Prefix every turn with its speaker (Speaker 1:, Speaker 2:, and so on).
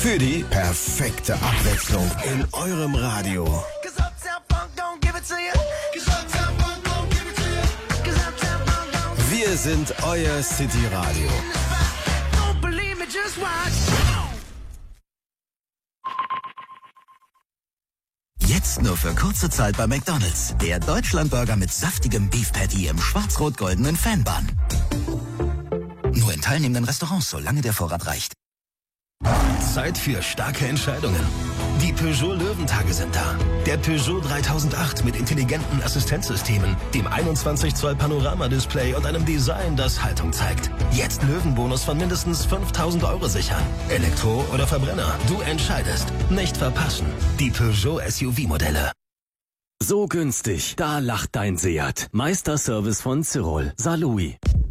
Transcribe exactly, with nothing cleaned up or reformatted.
Speaker 1: Für die perfekte Abwechslung in eurem Radio. Wir sind euer City Radio.
Speaker 2: Jetzt nur für kurze Zeit bei McDonald's. Der Deutschlandburger mit saftigem Beef Patty im schwarz-rot-goldenen Fanbun. Nur in teilnehmenden Restaurants, solange der Vorrat reicht.
Speaker 1: Zeit für starke Entscheidungen. Die Peugeot Löwentage sind da. Der Peugeot dreitausendacht mit intelligenten Assistenzsystemen, dem einundzwanzig Zoll Panorama-Display und einem Design, das Haltung zeigt. Jetzt Löwenbonus von mindestens fünftausend Euro sichern. Elektro oder Verbrenner, du entscheidest. Nicht verpassen. Die Peugeot S U V-Modelle.
Speaker 3: So günstig, da lacht dein Seat. Meisterservice von Cyrol. Saarlouis.